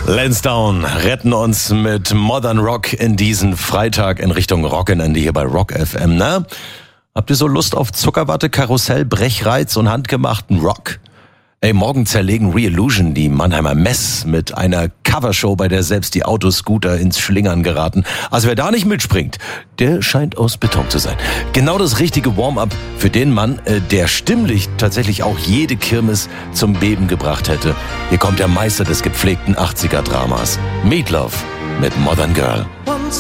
Lansdowne retten uns mit Modern Rock in diesen Freitag in Richtung Rockenende hier bei Rock FM. Na, habt ihr so Lust auf Zuckerwatte, Karussell, Brechreiz und handgemachten Rock? Ey, morgen zerlegen Re-Illusion die Mannheimer Mess mit einer Covershow, bei der selbst die Autoscooter ins Schlingern geraten. Also wer da nicht mitspringt, der scheint aus Beton zu sein. Genau das richtige Warm-up für den Mann, der stimmlich tatsächlich auch jede Kirmes zum Beben gebracht hätte. Hier kommt der Meister des gepflegten 80er-Dramas. Meat Loaf mit Modern Girl.